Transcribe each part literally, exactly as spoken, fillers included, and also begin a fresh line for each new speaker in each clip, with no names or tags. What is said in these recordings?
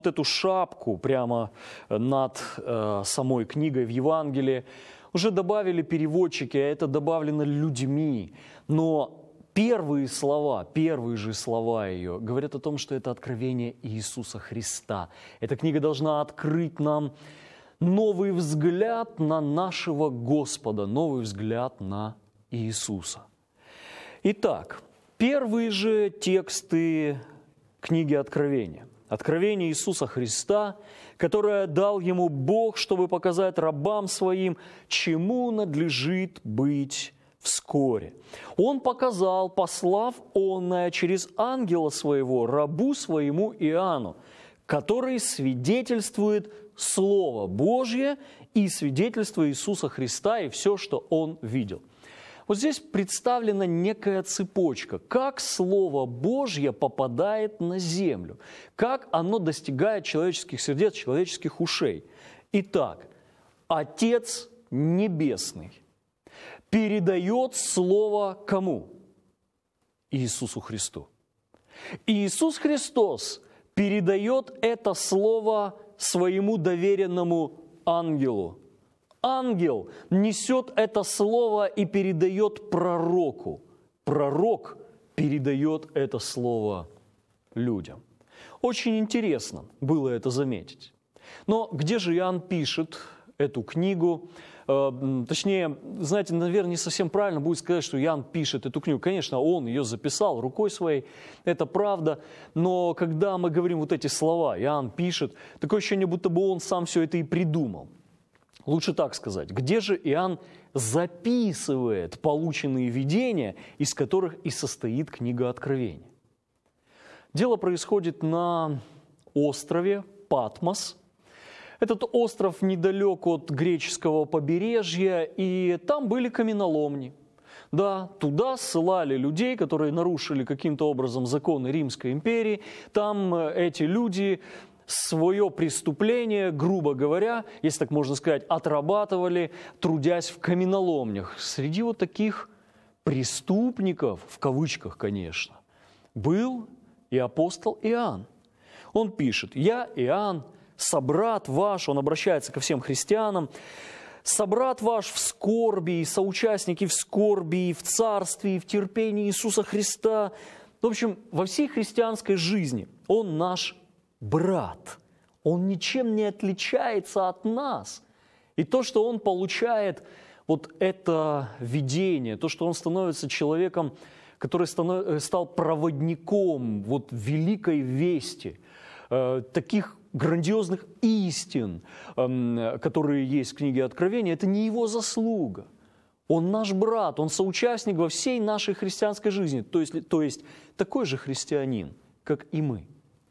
эту шапку прямо над э, самой книгой в Евангелии уже добавили переводчики, а это добавлено людьми. Но первые слова, первые же слова ее говорят о том, что это откровение Иисуса Христа. Эта книга должна открыть нам новый взгляд на нашего Господа, новый взгляд на Иисуса. Итак, первые же тексты книги Откровения. Откровение Иисуса Христа, которое дал Ему Бог, чтобы показать рабам Своим, чему надлежит быть вскоре. Он показал, послав онное через ангела Своего, рабу Своему Иоанну, который свидетельствует Слово Божье и свидетельство Иисуса Христа и все, что Он видел. Вот здесь представлена некая цепочка, как Слово Божье попадает на землю, как оно достигает человеческих сердец, человеческих ушей. Итак, Отец Небесный передает Слово кому? Иисусу Христу. Иисус Христос передает это Слово своему доверенному ангелу. Ангел несет это слово и передает пророку. Пророк передает это слово людям. Очень интересно было это заметить. Но где же Иоанн пишет эту книгу? Точнее, знаете, наверное, не совсем правильно будет сказать, что Иоанн пишет эту книгу. Конечно, он ее записал рукой своей, это правда. Но когда мы говорим вот эти слова, Иоанн пишет, такое ощущение, будто бы он сам все это и придумал. Лучше так сказать, где же Иоанн записывает полученные видения, из которых и состоит книга Откровения? Дело происходит на острове Патмос. Этот остров недалек от греческого побережья, и там были каменоломни. Да, туда ссылали людей, которые нарушили каким-то образом законы Римской империи. Там эти люди свое преступление, грубо говоря, если так можно сказать, отрабатывали, трудясь в каменоломнях. Среди вот таких преступников, в кавычках, конечно, был и апостол Иоанн. Он пишет: «Я, Иоанн, собрат ваш», он обращается ко всем христианам, «собрат ваш в скорби, и соучастники в скорби, и в царстве, и в терпении Иисуса Христа». В общем, во всей христианской жизни он наш брат, он ничем не отличается от нас. И то, что он получает, вот это видение, то, что он становится человеком, который стал проводником вот великой вести, э, таких грандиозных истин, э, которые есть в книге Откровения, это не его заслуга. Он наш брат, он соучастник во всей нашей христианской жизни, то есть, то есть такой же христианин, как и мы.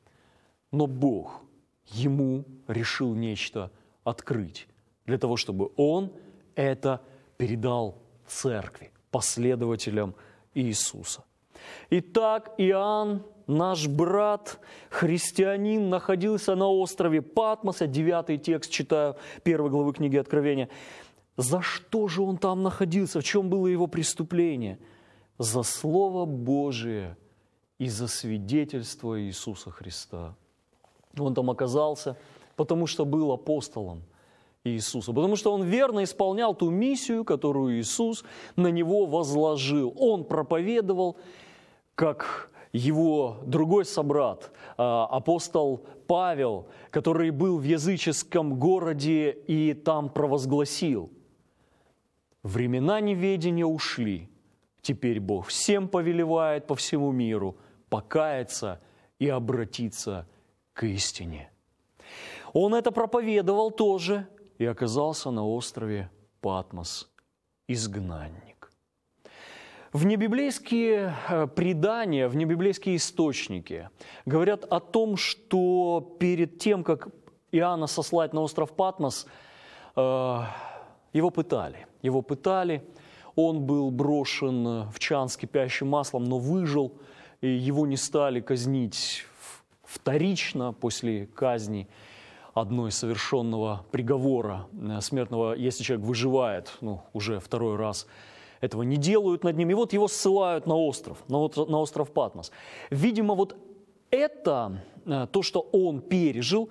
Но Бог ему решил нечто открыть, для того, чтобы он это передал церкви, последователям Иисуса. Итак, Иоанн, наш брат, христианин, находился на острове Патмоса, девятый текст читаю первой главы книги Откровения. За что же он там находился? В чем было его преступление? За Слово Божие и за свидетельство Иисуса Христа. Он там оказался, потому что был апостолом Иисуса, потому что он верно исполнял ту миссию, которую Иисус на него возложил. Он проповедовал, как его другой собрат, апостол Павел, который был в языческом городе и там провозгласил: «Времена неведения ушли, теперь Бог всем повелевает по всему миру покаяться и обратиться к истине». Он это проповедовал тоже и оказался на острове Патмос, изгнанник. В небиблейские предания, в небиблейские источники говорят о том, что перед тем, как Иоанна сослать на остров Патмос, его пытали. Его пытали, он был брошен в чан с кипящим маслом, но выжил, и его не стали казнить вторично после казни одной совершенного приговора смертного, если человек выживает, ну, уже второй раз этого не делают над ним. И вот его ссылают на остров, на, на остров Патмос. Видимо, вот это то, что он пережил,